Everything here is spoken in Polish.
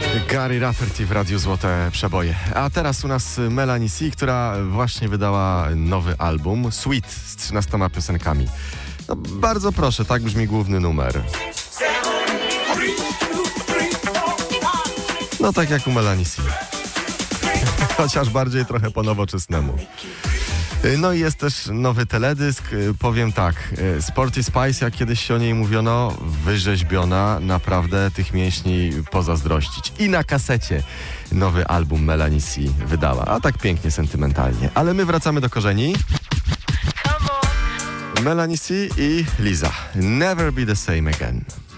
Gary Rafferty w Radiu Złote Przeboje. A teraz u nas Melanie C, która właśnie wydała nowy album Sweet z 13 piosenkami. No, bardzo proszę, tak brzmi główny numer. No tak jak u Melanie C. Chociaż bardziej trochę po nowoczesnemu. No i jest też nowy teledysk. Powiem tak, Sporty Spice, jak kiedyś się o niej mówiono, wyrzeźbiona, naprawdę tych mięśni pozazdrościć. I na kasecie nowy album Melanie C wydała, a tak pięknie, sentymentalnie. Ale my wracamy do korzeni. Melanie C i Liza. Never be the same again.